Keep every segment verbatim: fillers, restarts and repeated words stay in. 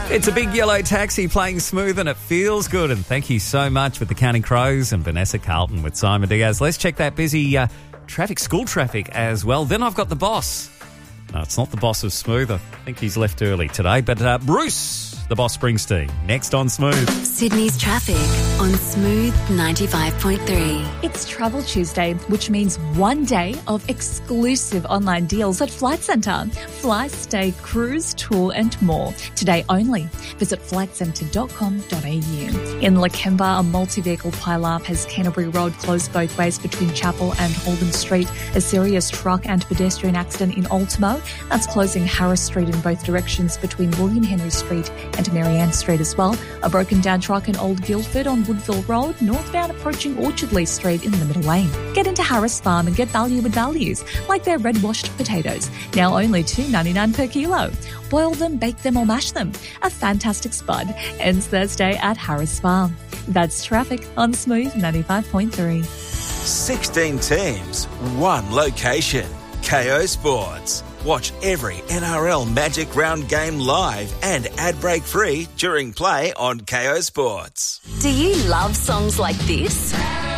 It's a big yellow taxi playing smooth and it feels good. And thank you so much with the Counting Crows and Vanessa Carlton with Simon Diaz. Let's check that busy uh, traffic, school traffic as well. Then I've got the boss. No, it's not the boss of Smooth. I think he's left early today. But uh, Bruce, the boss Springsteen, next on Smooth. Sydney's traffic on Smooth ninety-five point three. It's Travel Tuesday, which means one day of exclusive online deals at Flight Centre. Fly, stay, cruise, tour and more. Today only. Visit flight centre dot com dot a u. In Lakemba, a multi-vehicle pile-up has Canterbury Road closed both ways between Chapel and Holden Street. A serious truck and pedestrian accident in Ultimo. That's closing Harris Street in both directions between William Henry Street and Marianne Street as well. A broken down truck in Old Guildford on Woodville Road, northbound approaching Orchardley Street in the middle lane. Get into Harris Farm and get value with values, like their red washed potatoes, now only two dollars ninety-nine per kilo. Boil them, bake them or mash them. A fantastic spud. Ends Thursday at Harris Farm. That's traffic on Smooth ninety-five point three. sixteen teams, one location. K O Sports. Watch every N R L Magic Round game live and ad break free during play on K O Sports. Do you love songs like this?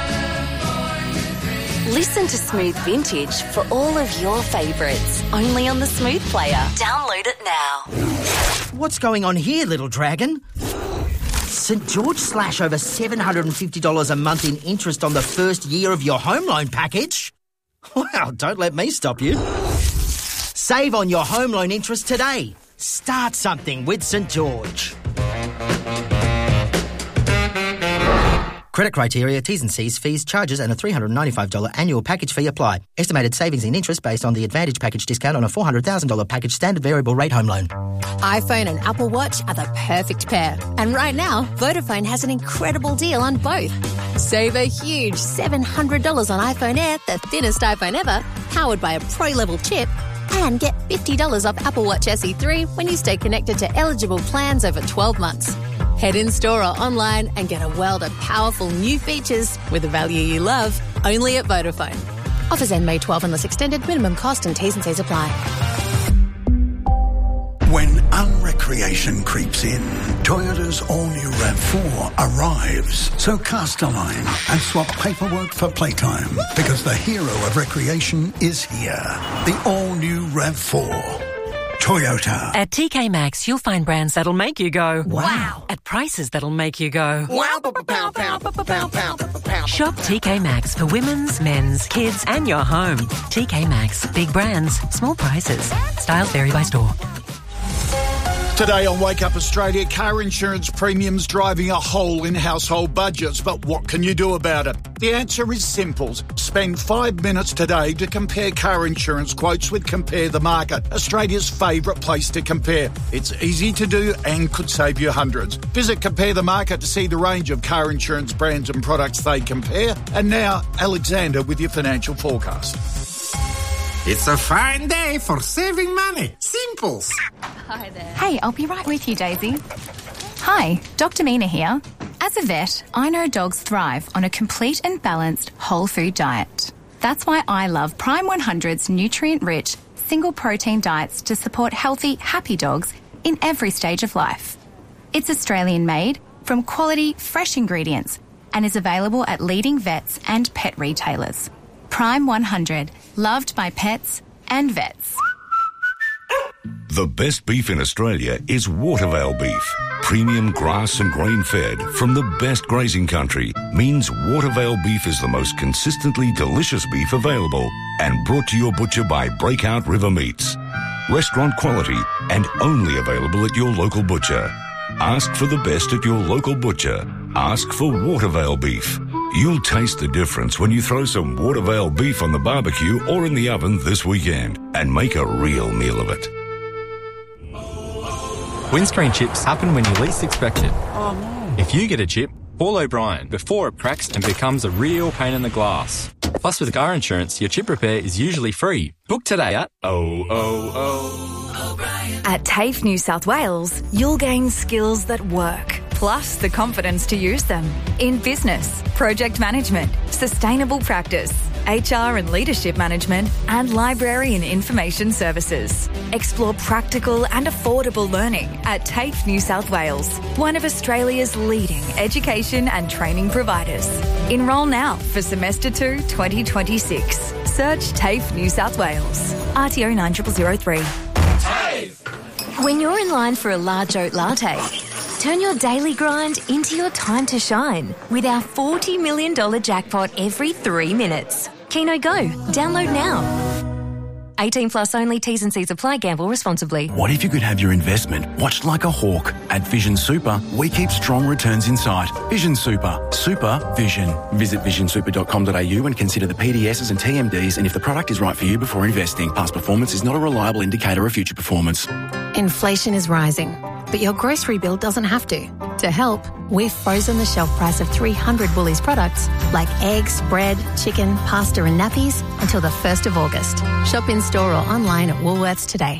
Listen to Smooth Vintage for all of your favourites. Only on the Smooth Player. Download it now. What's going on here, little dragon? St George slash over seven hundred fifty dollars a month in interest on the first year of your home loan package? Wow, don't let me stop you. Save on your home loan interest today. Start something with St George. Credit criteria, T's and C's, fees, charges and a three hundred ninety-five dollars annual package fee apply. Estimated savings in interest based on the Advantage package discount on a four hundred thousand dollars package standard variable rate home loan. iPhone and Apple Watch are the perfect pair. And right now, Vodafone has an incredible deal on both. Save a huge seven hundred dollars on iPhone Air, the thinnest iPhone ever, powered by a pro-level chip, and get fifty dollars off Apple Watch S E three when you stay connected to eligible plans over twelve months. Head in store or online and get a world of powerful new features with the value you love, only at Vodafone. Offers end May twelfth unless extended. Minimum cost and T's and C's apply. When unrecreation creeps in, Toyota's all-new RAV four arrives. So cast a line and swap paperwork for playtime, because the hero of recreation is here. The all-new RAV four. Toyota. At T K Maxx, you'll find brands that'll make you go, Wow. at prices that'll make you go, Wow, pow, pow, pow, pow, pow. Shop T K Maxx for women's, men's, kids and your home. T K Maxx. Big brands, small prices. Styles vary by store. Today on Wake Up Australia, car insurance premiums driving a hole in household budgets. But what can you do about it? The answer is simple. Spend five minutes today to compare car insurance quotes with Compare the Market, Australia's favourite place to compare. It's easy to do and could save you hundreds. Visit Compare the Market to see the range of car insurance brands and products they compare. And now, Alexander with your financial forecast. It's a fine day for saving money. Simples. Hi there. Hey, I'll be right with you, Daisy. Hi, Doctor Mina here. As a vet, I know dogs thrive on a complete and balanced whole food diet. That's why I love Prime one hundred's nutrient-rich, single-protein diets to support healthy, happy dogs in every stage of life. It's Australian-made, from quality, fresh ingredients, and is available at leading vets and pet retailers. Prime one hundred, loved by pets and vets. The best beef in Australia is Watervale beef. Premium grass and grain-fed from the best grazing country means Watervale beef is the most consistently delicious beef available and brought to your butcher by Breakout River Meats. Restaurant quality and only available at your local butcher. Ask for the best at your local butcher. Ask for Watervale beef. You'll taste the difference when you throw some Watervale beef on the barbecue or in the oven this weekend and make a real meal of it. Windscreen chips happen when you least expect it. Oh no. If you get a chip, call O'Brien before it cracks and becomes a real pain in the glass. Plus, with car insurance, your chip repair is usually free. Book today at oh oh oh. At TAFE New South Wales, you'll gain skills that work, plus the confidence to use them in business, project management, sustainable practice, H R and leadership management, and library and information services. Explore practical and affordable learning at TAFE New South Wales, one of Australia's leading education and training providers. Enrol now for semester two twenty twenty-six. Search TAFE New South Wales. R T O nine zero zero three. When you're in line for a large oat latte, turn your daily grind into your time to shine with our forty million dollars jackpot every three minutes. Keno Go. Download now. eighteen plus only. T's and C's apply. Gamble responsibly. What if you could have your investment watched like a hawk? At Vision Super, we keep strong returns in sight. Vision Super. Super Vision. Visit vision super dot com dot a u and consider the P D Ss and T M Ds and if the product is right for you before investing. Past performance is not a reliable indicator of future performance. Inflation is rising, but your grocery bill doesn't have to. To help, we've frozen the shelf price of three hundred Woolies products like eggs, bread, chicken, pasta and nappies until the first of August. Shop in store or online at Woolworths today.